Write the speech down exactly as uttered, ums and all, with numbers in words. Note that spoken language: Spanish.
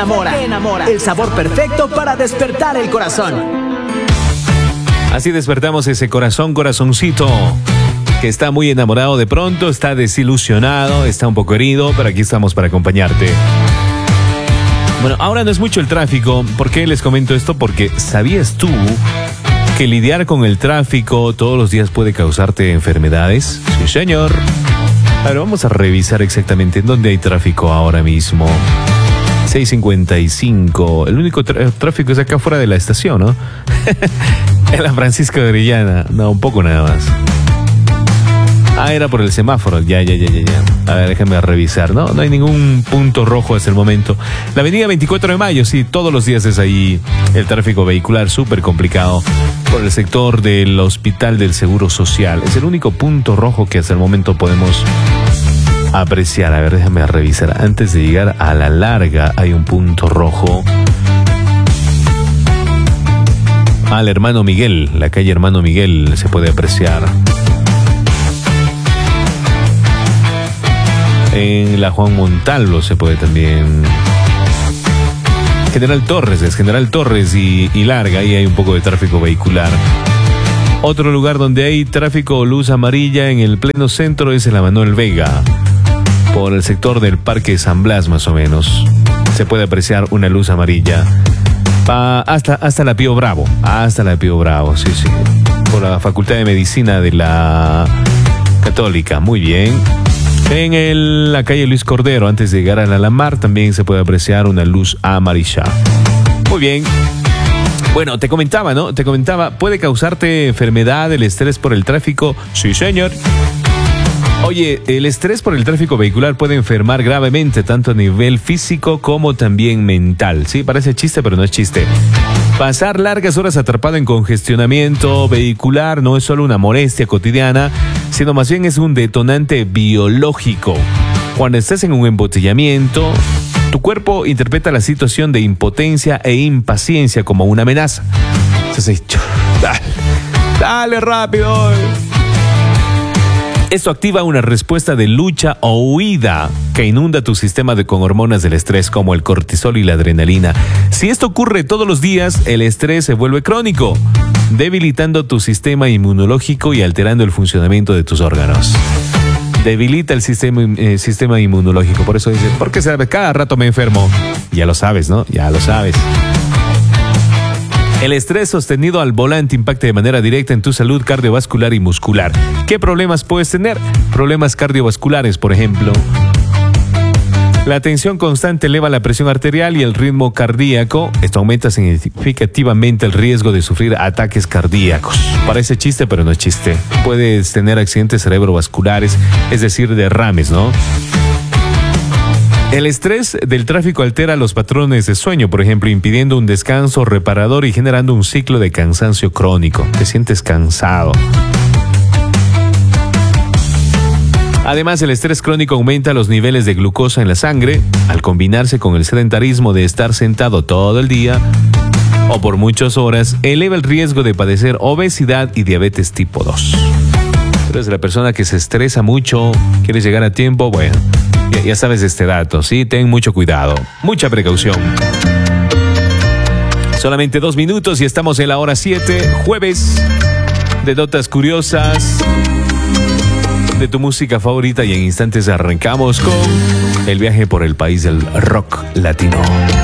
enamora, que enamora. El sabor perfecto para despertar el corazón. Así despertamos ese corazón, corazoncito, que está muy enamorado de pronto, está desilusionado, está un poco herido, pero aquí estamos para acompañarte. Bueno, ahora no es mucho el tráfico. ¿Por qué les comento esto? Porque ¿sabías tú que lidiar con el tráfico todos los días puede causarte enfermedades? Sí, señor. Ahora vamos a revisar exactamente en dónde hay tráfico ahora mismo. seis cincuenta y cinco. El único tra- tráfico es acá fuera de la estación, ¿no? En la Francisco de Orellana. No, un poco nada más. Ah, era por el semáforo. Ya, ya, ya, ya, ya. A ver, déjame revisar. No, no hay ningún punto rojo hasta el momento. La avenida veinticuatro de mayo, sí, todos los días es ahí el tráfico vehicular súper complicado por el sector del Hospital del Seguro Social. Es el único punto rojo que hasta el momento podemos apreciar. A ver, déjame revisar. Antes de llegar a la larga hay un punto rojo. Al Hermano Miguel, la calle Hermano Miguel se puede apreciar. En la Juan Montalvo se puede también. General Torres, es General Torres y, y larga, ahí hay un poco de tráfico vehicular. Otro lugar donde hay tráfico o luz amarilla en el pleno centro es el Manuel Vega. Por el sector del Parque San Blas más o menos. Se puede apreciar una luz amarilla. Pa, hasta, hasta la Pío Bravo. Hasta la Pío Bravo, sí, sí. Por la Facultad de Medicina de la Católica. Muy bien. En el, la calle Luis Cordero, antes de llegar a la Alamar, también se puede apreciar una luz amarilla. Muy bien. Bueno, te comentaba, ¿no? Te comentaba, ¿puede causarte enfermedad el estrés por el tráfico? Sí, señor. Oye, el estrés por el tráfico vehicular puede enfermar gravemente, tanto a nivel físico como también mental. Sí, parece chiste, pero no es chiste. Pasar largas horas atrapado en congestionamiento vehicular no es solo una molestia cotidiana, sino más bien es un detonante biológico. Cuando estás en un embotellamiento, tu cuerpo interpreta la situación de impotencia e impaciencia como una amenaza. Entonces, dale, dale rápido. Esto activa una respuesta de lucha o huida que inunda tu sistema de, con hormonas del estrés como el cortisol y la adrenalina. Si esto ocurre todos los días, el estrés se vuelve crónico, debilitando tu sistema inmunológico y alterando el funcionamiento de tus órganos. Debilita el sistema, eh, sistema inmunológico. Por eso dice, ¿por qué sabe? Cada rato me enfermo. Ya lo sabes, ¿no? Ya lo sabes. El estrés sostenido al volante impacta de manera directa en tu salud cardiovascular y muscular. ¿Qué problemas puedes tener? Problemas cardiovasculares, por ejemplo. La tensión constante eleva la presión arterial y el ritmo cardíaco. Esto aumenta significativamente el riesgo de sufrir ataques cardíacos. Parece chiste, pero no es chiste. Puedes tener accidentes cerebrovasculares, es decir, derrames, ¿no? El estrés del tráfico altera los patrones de sueño, por ejemplo, impidiendo un descanso reparador y generando un ciclo de cansancio crónico. Te sientes cansado. Además, el estrés crónico aumenta los niveles de glucosa en la sangre, al combinarse con el sedentarismo de estar sentado todo el día o por muchas horas, eleva el riesgo de padecer obesidad y diabetes tipo dos. Tú eres la persona que se estresa mucho, quieres llegar a tiempo, bueno, ya, ya sabes este dato, ¿sí? Ten mucho cuidado, mucha precaución. Solamente dos minutos y estamos en la hora siete, jueves de notas curiosas de tu música favorita, y en instantes arrancamos con el viaje por el país del rock latino.